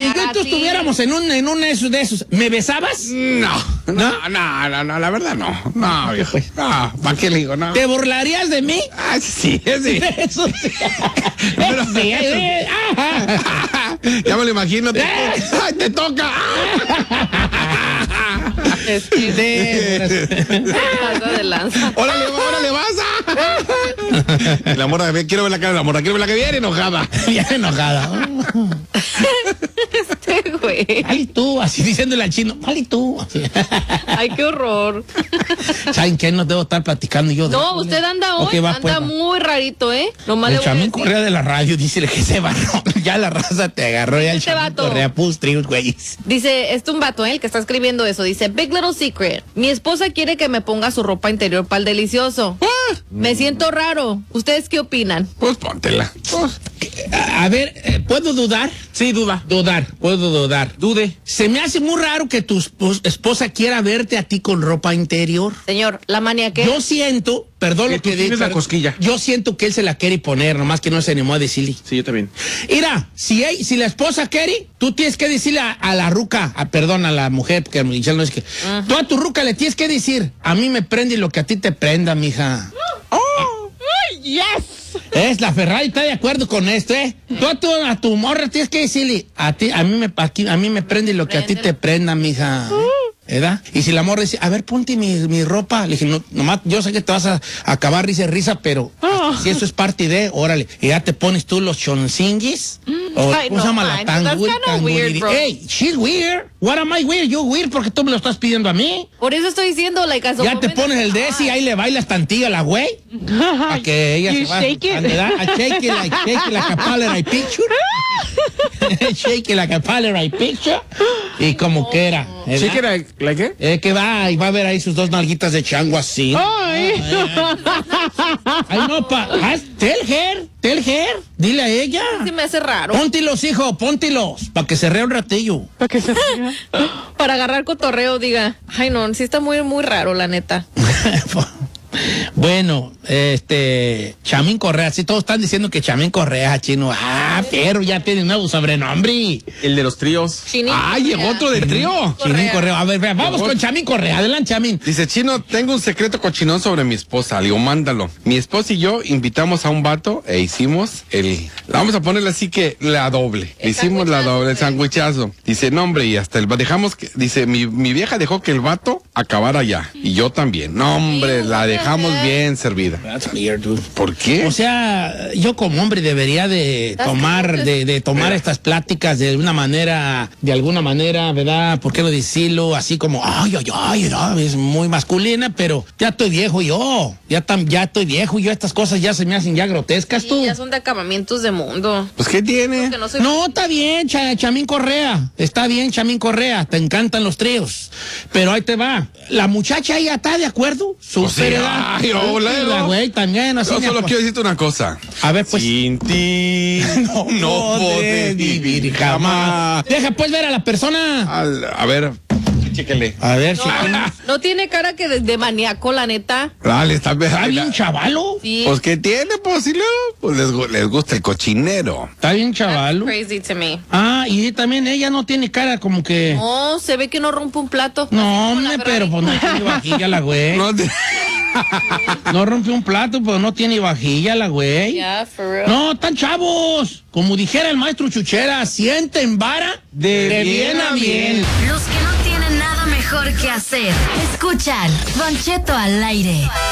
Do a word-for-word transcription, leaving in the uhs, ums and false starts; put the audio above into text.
si yo y tú estuviéramos en un, en un esos de esos, ¿me besabas? No, no, no, no, no, no la verdad no. No, viejo. No, ¿para qué le digo? No. ¿Te burlarías de mí? Ah, sí, sí. Eso sí. Pero, sí, eh, ajá. Ya me lo imagino. Te, ¡ay, te toca! Este, De... Paso de lanza. ¡Órale, órale, vas! La morra, quiero ver la cara de la morra, quiero ver la que viene enojada. Bien enojada. Este güey. Ay, tú, así diciéndole al chino, ay, tú. Así. Ay, qué horror. ¿Saben qué? No debo estar platicando yo. De... No, usted anda hoy, Okay, va, anda pues, va. muy rarito, ¿eh? Nomás El le voy a Chamín decir. Correa de la radio, dice que se va. Ya la raza te agarró, ya el Este Chamín vato. Correa pustri, güey. Dice, es un vato, ¿eh? El que está escribiendo eso. Dice, Big Little Secret. Mi esposa quiere que me ponga su ropa interior para el delicioso. Me siento raro. ¿Ustedes qué opinan? Pues póntela. Pues, A, a ver, eh, ¿puedo dudar? sí, duda. Dudar, puedo dudar. Dude. Se me hace muy raro que tu esp- esposa quiera verte a ti con ropa interior. Señor, la manía que... Yo siento, perdón Que lo tú que tienes digo, la pero cosquilla. yo siento que él se la quiere poner, nomás que no se animó a decirle. Sí, yo también. Mira, si, él- si la esposa quiere, tú tienes que decirle a, a la ruca, a, perdón, a la mujer, porque Michelle no es que... Tú a tu ruca le tienes que decir, a mí me prende lo que a ti te prenda, mija. ¡Yes! Es, la Ferrari está de acuerdo con esto, ¿eh? Tú a tu, a tu morra tienes que decirle, a ti, a mí me, aquí, a mí me prende lo que a ti te prenda, mija. ¿Verdad? Y si la morra dice, a ver, ponte mi, mi ropa. Le dije, no, nomás, yo sé que te vas a, a acabar risa y risa, pero hasta si eso es parte de, órale. Y ya te pones tú los chonsinguis. O, Ay, ¿cómo se no, llama? La man, that's tangul, kinda weird, bro. Hey, she's weird. What am I weird? You weird porque tú me lo estás pidiendo a mí. Por eso estoy diciendo, like, as a Ya te woman, pones el de ese y ahí le bailas tantilla a la güey. Para que ella You se va shake it. ¿verdad? I shake it like, shake it like a Polaroid picture. Shake it like a Polaroid picture. Y como que era. ¿verdad? ¿Sí que era, la qué? Eh, que va, y va a ver ahí sus dos nalguitas de chango así. Ay. Ay, no, pa. ah, Tell her, tell her. Dile a ella. Se me hace raro. Póntilos, hijo, póntilos. Para que se rea un ratillo. Para agarrar cotorreo, diga. Ay, no, sí está muy, muy raro, la neta. Bueno, este, Chamín Correa, sí, todos están diciendo que Chamín Correa, chino. Ah, pero ya tiene nuevo sobrenombre. El de los tríos. Chinín ¡Ay, llegó Correa. otro del trío! Chamín Correa. A ver, vea, vamos Llegó. con Chamín Correa. Adelante, Chamín. Dice, Chino, tengo un secreto cochinón sobre mi esposa. Le digo, mándalo. Mi esposa y yo invitamos a un vato e hicimos el... La vamos a ponerle así que la doble. El Hicimos la sandwichazo, doble, el sí. sandwichazo. Dice, no, hombre, y hasta el... Dejamos que... Dice, mi, mi vieja dejó que el vato acabara ya. Y yo también. No, hombre, la dejamos bien servida. That's weird, dude. ¿Por qué? O sea, yo como hombre debería de That's tomar, good. de, de tomar estas pláticas de una manera, de alguna manera, ¿verdad? ¿Por qué no decirlo? Así como, ay, ay, ay, ay, es muy masculina, pero ya estoy viejo yo, ya tam, ya estoy viejo y yo estas cosas ya se me hacen ya grotescas, tú. Sí, ya son de acabamientos de mundo. Pues, ¿qué tiene? Que no soy- No, está bien, Cha- Chamín Correa. Está bien, Chamín Correa. Te encantan los tríos. Pero ahí te va. La muchacha ya está de acuerdo. Su Pues sí, ay, hola, La güey también. Así Yo me solo acu- quiero decirte una cosa. A ver, pues. Sin ti no, podré vivir jamás. Deja pues ver a la persona. Al- a ver, chéquele. A ver, No, Chiquín. no tiene cara que de, de maníaco, la neta. Dale, está bien. Está bien chavalo. Sí. Pues, ¿qué tiene? Pues, si luego, pues les, gu- les gusta el cochinero. Está bien chavalo. Crazy to me. Ah, y también ella no tiene cara como que. No, se ve que no rompe un plato. No, Así como la hombre, Ferrari. pero pues no tiene vajilla la güey. No te- No rompe un plato, pues no tiene vajilla la güey. Yeah, for real. No, tan chavos. Como dijera el maestro Chuchera, sienten vara de, bien a bien. Los que no tienen nada mejor que hacer. Escuchan Don Cheto al aire.